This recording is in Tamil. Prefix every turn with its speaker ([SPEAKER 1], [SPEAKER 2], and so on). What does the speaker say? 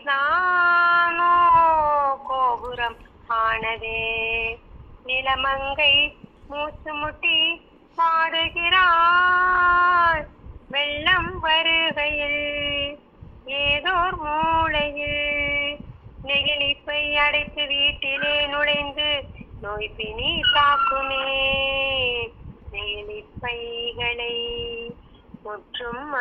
[SPEAKER 1] மாடிதானோ கோபுரம் ஆனதே. நிலமங்கை மூச்சு முட்டி பாடுகிறாள். வெள்ளம் வருகையில் ஏதோர் மூளையில் நெகிழிப்பை அடைத்து வீட்டிலே நுழைந்து நோய்பினி தாக்குமே. நெகிழிப்பைகளை முற்றும்